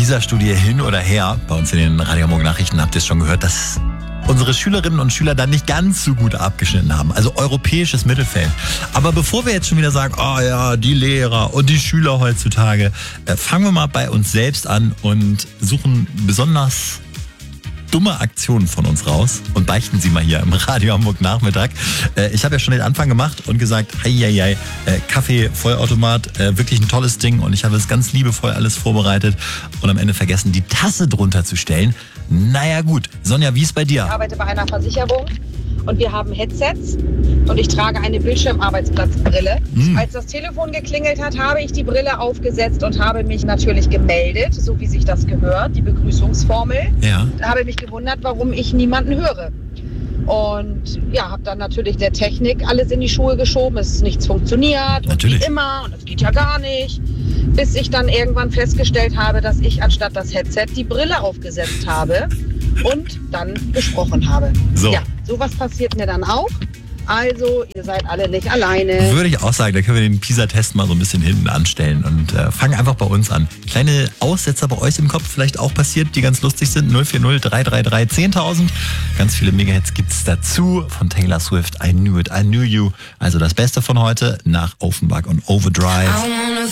PISA-Studie hin oder her. Bei uns in den Radio Hamburg Nachrichten habt ihr es schon gehört, dass unsere Schülerinnen und Schüler dann nicht ganz so gut abgeschnitten haben. Also europäisches Mittelfeld. Aber bevor wir jetzt schon wieder sagen, oh ja, die Lehrer und die Schüler heutzutage, fangen wir mal bei uns selbst an und suchen besonders dumme Aktionen von uns raus und beichten sie mal hier im Radio Hamburg Nachmittag. Ich habe ja schon den Anfang gemacht und gesagt, heieiei, Kaffee, Vollautomat, wirklich ein tolles Ding und ich habe es ganz liebevoll alles vorbereitet und am Ende vergessen, die Tasse drunter zu stellen. Naja gut, Sonja, wie ist bei dir? Ich arbeite bei einer Versicherung und wir haben Headsets und ich trage eine Bildschirmarbeitsplatzbrille. Als das Telefon geklingelt hat, habe ich die Brille aufgesetzt und habe mich natürlich gemeldet, so wie sich das gehört, die Begrüßungsformel. Ja. Da habe ich mich gewundert, warum ich niemanden höre. Und ja, habe dann natürlich der Technik alles in die Schuhe geschoben, es ist nichts funktioniert Natürlich. und wie immer und das geht ja gar nicht. Bis ich dann irgendwann festgestellt habe, dass ich anstatt das Headset die Brille aufgesetzt habe und dann gesprochen habe. So. Ja, sowas passiert mir dann auch. Also, ihr seid alle nicht alleine. Würde ich auch sagen, da können wir den PISA-Test mal so ein bisschen hinten anstellen und fangen einfach bei uns an. Kleine Aussetzer bei euch im Kopf vielleicht auch passiert, die ganz lustig sind. 040 333 10.000. Ganz viele Megahits gibt's dazu. Von Taylor Swift, I Knew It, I Knew You. Also das Beste von heute nach Offenbach und Overdrive.